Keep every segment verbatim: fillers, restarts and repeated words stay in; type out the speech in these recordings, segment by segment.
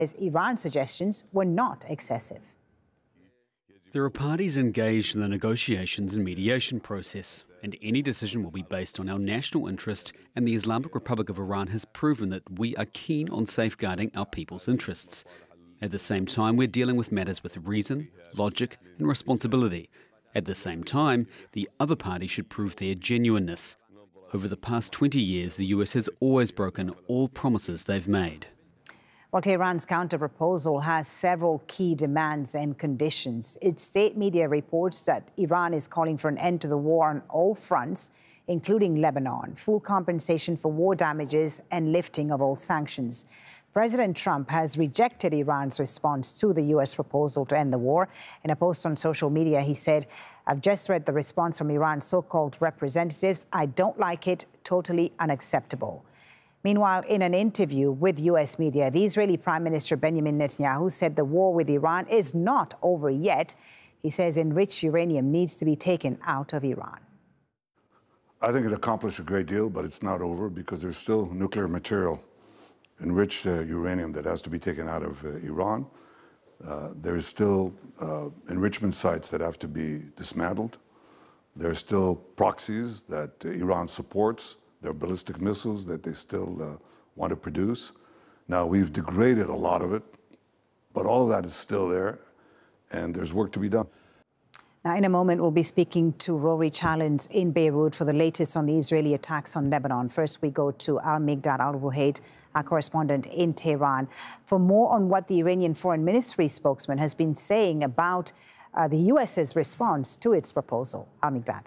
As Iran's suggestions were not excessive. There are parties engaged in the negotiations and mediation process, and any decision will be based on our national interest, and the Islamic Republic of Iran has proven that we are keen on safeguarding our people's interests. At the same time, we're dealing with matters with reason, logic and responsibility. At the same time, the other party should prove their genuineness. Over the past twenty years, the U S has always broken all promises they've made. Well, Tehran's counter-proposal has several key demands and conditions. Its state media reports that Iran is calling for an end to the war on all fronts, including Lebanon, full compensation for war damages and lifting of all sanctions. President Trump has rejected Iran's response to the U S proposal to end the war. In a post on social media, he said, "I've just read the response from Iran's so-called representatives. I don't like it. Totally unacceptable." Meanwhile, in an interview with U S media, the Israeli Prime Minister Benjamin Netanyahu said the war with Iran is not over yet. He says enriched uranium needs to be taken out of Iran. I think it accomplished a great deal, but it's not over because there's still nuclear material, enriched uh, uranium, that has to be taken out of uh, Iran. Uh, there's still uh, enrichment sites that have to be dismantled. There's still proxies that uh, Iran supports. There are ballistic missiles that they still uh, want to produce. Now, we've degraded a lot of it, but all of that is still there, and there's work to be done. Now, in a moment, we'll be speaking to Rory Challens in Beirut for the latest on the Israeli attacks on Lebanon. First, we go to Al-Migdad Al-Ruhaid, our correspondent in Tehran, for more on what the Iranian Foreign Ministry spokesman has been saying about uh, the U S's response to its proposal. Al-Migdad.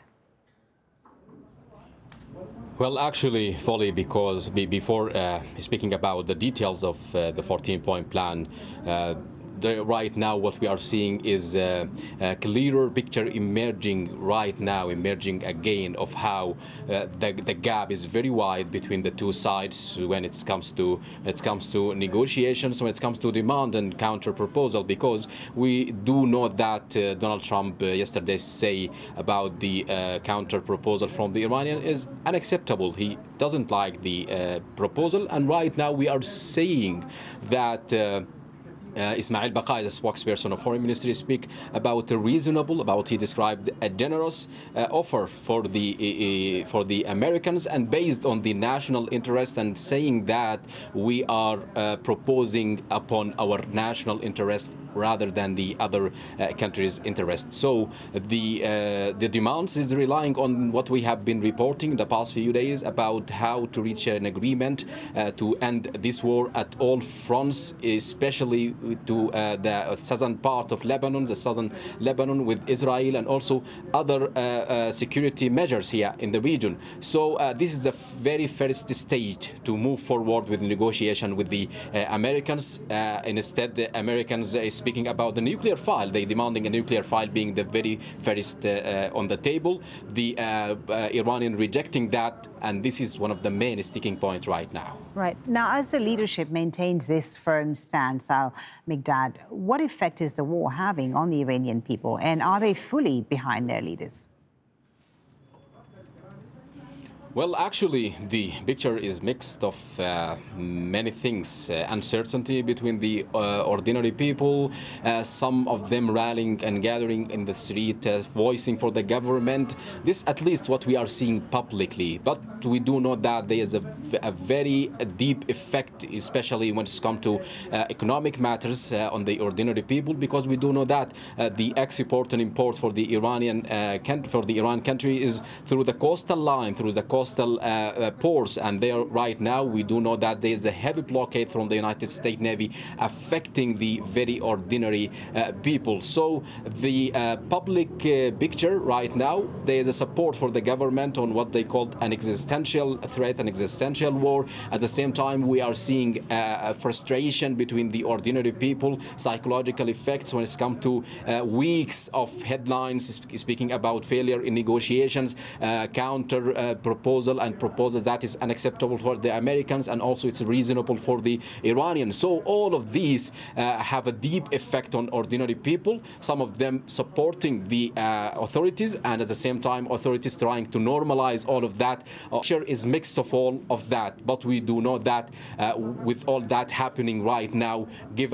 Well, actually, Folly, because before uh, speaking about the details of uh, the fourteen-point plan, uh, the, right now what we are seeing is uh, a clearer picture emerging right now, emerging again of how uh, the, the gap is very wide between the two sides when it comes to it comes to negotiations, when it comes to demand and counter proposal, because we do know that uh, Donald Trump uh, yesterday say about the uh, counter proposal from the Iranian is unacceptable. He doesn't like the uh, proposal, and right now we are saying that uh, Uh, Ismail Baqai, the spokesperson of Foreign Ministry, speak about a reasonable, about he described a generous uh, offer for the uh, for the Americans, and based on the national interest, and saying that we are uh, proposing upon our national interest rather than the other uh, countries' interest. So the uh, the demands is relying on what we have been reporting the past few days about how to reach an agreement uh, to end this war at all fronts, especially to uh, the southern part of Lebanon, the southern Lebanon with Israel, and also other uh, uh, security measures here in the region. So uh, this is the very first stage to move forward with negotiation with the uh, Americans. Uh, instead, the Americans are speaking about the nuclear file. They demanding a nuclear file being the very first uh, uh, on the table. The uh, uh, Iranian rejecting that, and this is one of the main sticking points right now. Right. Now, as the leadership maintains this firm stance, Al-Migdad, what effect is the war having on the Iranian people, and are they fully behind their leaders? Well, actually, the picture is mixed of uh, many things. Uh, uncertainty between the uh, ordinary people, uh, some of them rallying and gathering in the street, uh, voicing for the government. This, at least, what we are seeing publicly. But we do know that there is a, a very deep effect, especially when it's come to uh, economic matters uh, on the ordinary people, because we do know that uh, the export and import for the Iranian uh, for the Iran country is through the coastal line, through the coastal uh, uh, ports, and there right now we do know that there is a heavy blockade from the United States Navy affecting the very ordinary uh, people. So the uh, public uh, picture right now, there is a support for the government on what they called an existential threat, an existential war. At the same time, we are seeing uh, a frustration between the ordinary people, psychological effects when it's come to uh, weeks of headlines speaking about failure in negotiations, uh, counter uh, proposals proposal and proposes that is unacceptable for the Americans, and also it's reasonable for the Iranians. So all of these uh, have a deep effect on ordinary people, some of them supporting the uh, authorities, and at the same time authorities trying to normalize all of that. Uh, picture is mixed of all of that, but we do know that uh, with all that happening right now, given